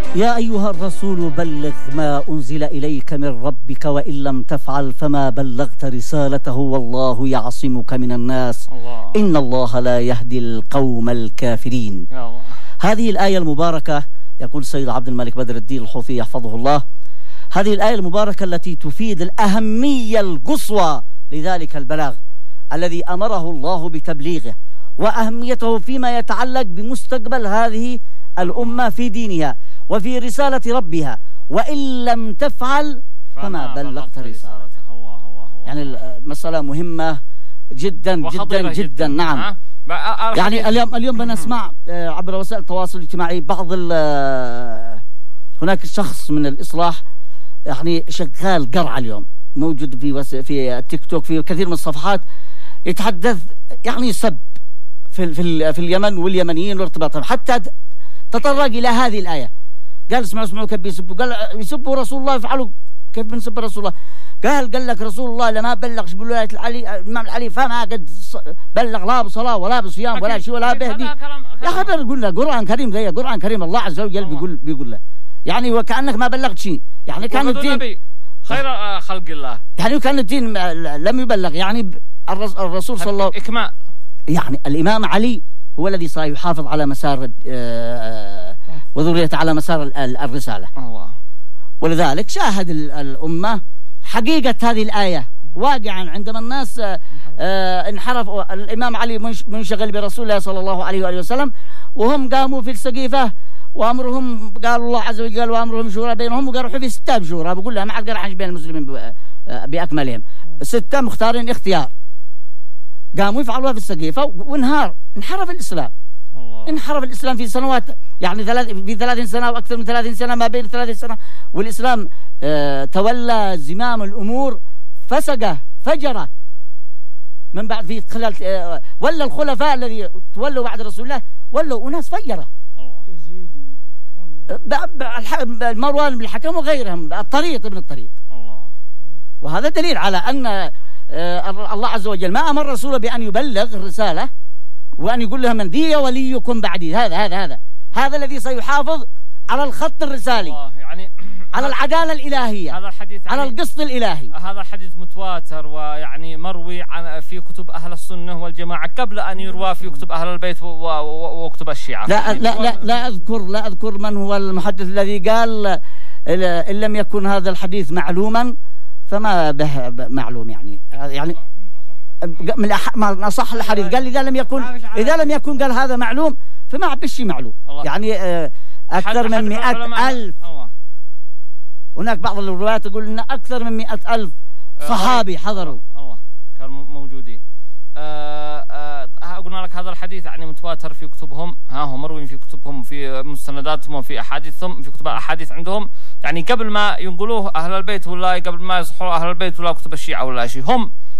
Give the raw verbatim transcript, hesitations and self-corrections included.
يا أيها الرسول بلغ ما أنزل إليك من ربك وإن لم تفعل فما بلغت رسالته والله يعصمك من الناس الله. إن الله لا يهدي القوم الكافرين. يا الله. هذه الآية المباركة يقول سيد عبد الملك بدر الدين الحوثي يحفظه الله، هذه الآية المباركة التي تفيد الأهمية القصوى لذلك البلاغ الذي أمره الله بتبليغه، وأهميته فيما يتعلق بمستقبل هذه الأمة في دينها وفي رسالة ربها، وإن لم تفعل فما بلغت رسالته. يعني المسألة مهمة جدا جدا جدا, جدا. نعم. يعني اليوم اليوم بنسمع عبر وسائل التواصل الاجتماعي بعض هناك شخص من الإصلاح يعني شغال قرعة اليوم موجود في في التيك توك في كثير من الصفحات يتحدث يعني سب في في في اليمن واليمنيين وارتباطهم، حتى تطرق إلى هذه الآية. قال اسمعوا اسمعوا كيف بيسبوا، قال يسبوا رسول الله يفعلوا كيف بنسب رسول الله. قال قال لك رسول الله لما بلغش بولاية العلي الإمام العلي فما قد بلغ لا بصلاة ولا بصيام ولا شيء ولا بهدي. يا خبر يقول له قرآن كريم زي قرآن كريم الله عز وجل بيقول بيقول له يعني وكأنك ما بلغت شيء، يعني كان الدين خير خلق الله، يعني كان الدين لم يبلغ. يعني الرسول صلى الله عليه وسلم إكماء، يعني الإمام علي هو الذي سيحافظ على مسار وذريته على مسار الرسالة الله. ولذلك شاهد الأمة حقيقة هذه الآية واقعا عندما الناس انحرف الإمام علي منشغل برسول الله صلى الله عليه وآله وسلم، وهم قاموا في السقيفة وأمرهم قال الله عز وجل وأمرهم شورى بينهم، وقالوا في ستة شورى بقول لها ما عاد قرح بين المسلمين بأكملهم، ستة مختارين اختيار قاموا يفعلوها في السقيفة وانهار انحرف الإسلام الله. انحرف الإسلام في سنوات يعني ثلاث في ثلاثين سنة وأكثر من ثلاثين سنة ما بين ثلاثين سنة، والإسلام اه تولى زمام الأمور فسقه فجره من بعد في خلال اه ولا الخلفاء الذي تولوا بعد رسول الله ولوا أناس فجره مروان بن الحكم وغيرهم الطريق ابن الطريق الله. وهذا دليل على أن اه الله عز وجل ما أمر رسوله بأن يبلغ الرسالة وأن يقول لها من ذي وليكم بعدي، هذا هذا هذا هذا الذي سيحافظ على الخط الرسالي يعني على العدالة الإلهية، هذا الحديث على يعني القسط الإلهي. هذا حديث متواتر ويعني مروي عن في كتب أهل السنة والجماعة قبل أن يروى في كتب أهل البيت وكتب الشيعة. لا لا لا لا أذكر لا أذكر من هو المحدث الذي قال إن لم يكن هذا الحديث معلوما فما به معلوم، يعني يعني من أصح الحديث قال إذا لم يكن إذا لم يكن قال هذا معلوم فما بشي معلوم الله. يعني أكثر من مئة ألف الله. هناك بعض الروايات تقول إن أكثر من مئة ألف صحابي حضروا الله كانوا موجودين. أه أه قلنا لك هذا الحديث يعني متواتر في كتبهم، ها هو مروي في كتبهم في مستنداتهم وفي أحاديثهم في كتب الأحاديث عندهم، يعني قبل ما ينقلوه أهل البيت ولا قبل ما يصحوا أهل البيت ولا كتب الشيعة ولا شيء هم